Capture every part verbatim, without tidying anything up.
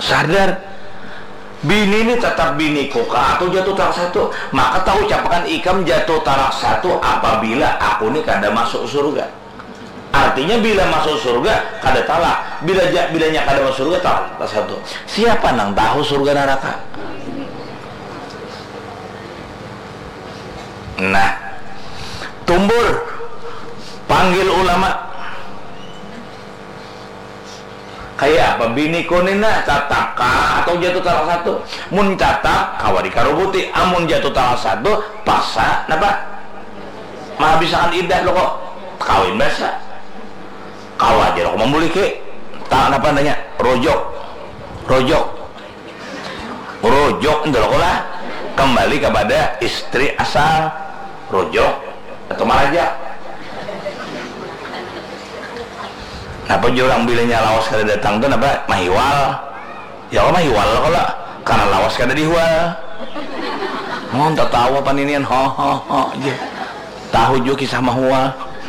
sadar bini ini tetap biniku kah atau jatuh talak satu, maka tahu ucapan ikam jatuh talak satu apabila aku ini kada masuk surga. Artinya bila masuk surga kada talak, bila bilanya kada masuk surga talak satu. Siapa nang tahu surga neraka? Nah, tumbur panggil ulama. Kayak apa bini konina catak kah atau jatuh talak satu? Mun catak kawari karubuti, amun jatuh talak satu paksa napa? Menghabiskan iddah lo kok kawin biasa. Kau aja lo memiliki tak apa nanya rojok, rojok, rojok ndelo lah kembali kepada istri asal rojok atau maraja. Napa orang bilangnya lawas kada datang tuh napa mahiwal ya kok mahiwal kalau karena lawas kada dihual mau tak tahu apa ninian ho ho ho aja tahu juga kisah mahual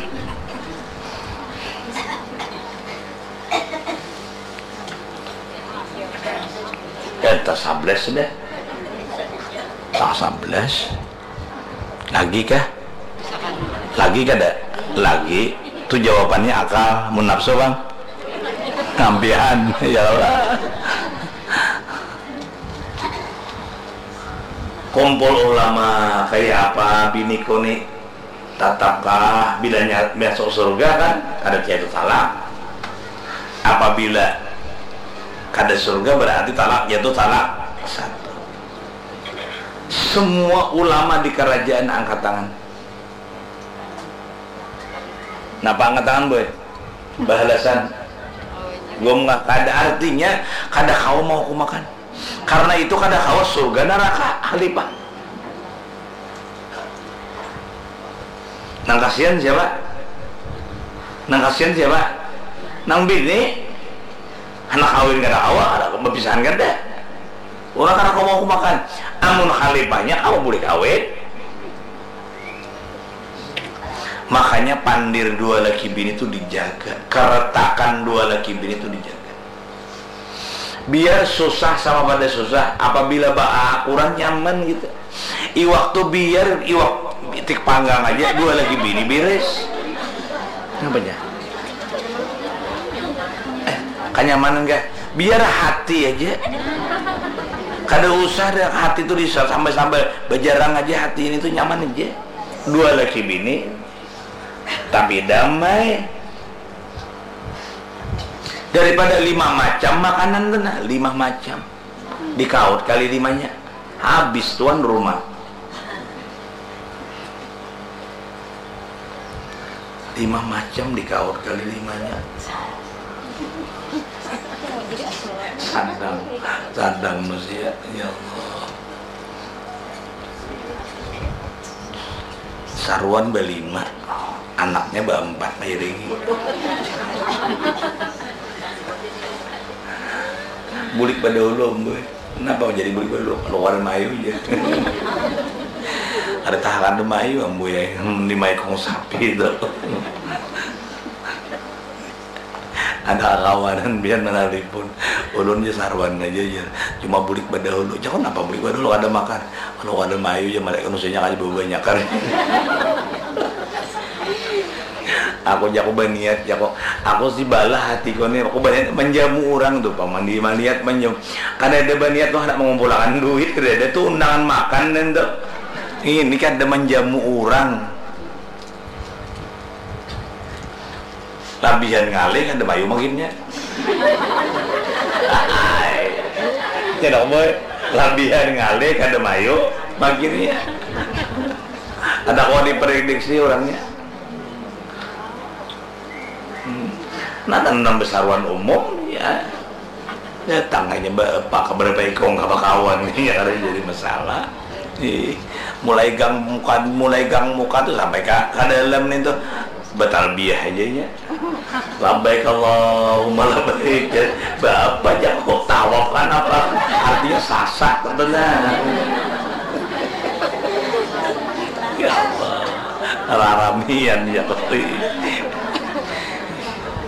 kita sebelas sudah tak sebelas lagi kah lagi kada lagi itu jawabannya akal munafsu bang ngambihan ya Allah. Kumpul ulama kayak apa bini koni tatapkah bilanya masuk surga kan ada jatuh talak, apabila kada surga berarti talak jatuh talak satu. Semua ulama di kerajaan angkat tangan. Napa angkat tangan boy? Bahalasan gua nggak kada artinya kada kau mau aku makan karena itu kada kau surga neraka halipah. Nang kasihan siapa? Nang kasihan siapa? Nang bini anak kawin kada kau ada kebiasaan kada orang kada kau mau aku makan amun halipahnya kau boleh kawin. Makanya pandir dua laki bini itu dijaga, keretakan dua laki bini itu dijaga. Biar susah sama pada susah, apabila baa kurang nyaman gitu. I waktu biar i waktu tik panggang aja dua laki bini beres. Apanya? Eh, kenyamanan enggak? Biar hati aja. Kada usah deh hati itu bisa sampai-sampai berjarang aja hati ini tuh nyaman aja. Dua laki bini tapi damai daripada lima macam makanan tenang lima macam dikaut kali limanya habis tuan rumah lima macam dikaut kali limanya sandang sandang manusia ya Allah sarwan berlima anaknya berempat iringi bulik pada dulu boy kenapa jadi bulik pada dulu keluar mayu aja ada tahanan tuh mayu ambu ya di mayu kong sapi itu ada kawanan biar menalipun ulun aja sarwan aja ya cuma bulik pada dulu jangan apa bulik pada dulu ada makan kalau ada mayu ya mereka nusinya aja banyak kan aku jago baniat jago aku sih balah hati kau nih aku baniat menjamu orang tuh paman di maniat menjam karena ada baniat tuh hendak mengumpulkan duit ada tuh undangan makan dan tuh ini kan ada menjamu orang labihan ngalih kan ada bayu makinnya tidak boy labihan ngalih kan ada bayu makinnya ada kau diprediksi orangnya. Nah, enam besaruan umum ya datang aja pak keberapa ikong apa kawan ya ada jadi masalah. Ih, mulai gang muka mulai gang muka tuh sampai ke, ke dalam itu batal biah aja nya. Labbaik Allahumma labbaik. Bapak jangan kok tawaf kan apa artinya sasak benar. Ya Allah. Raramian ya pasti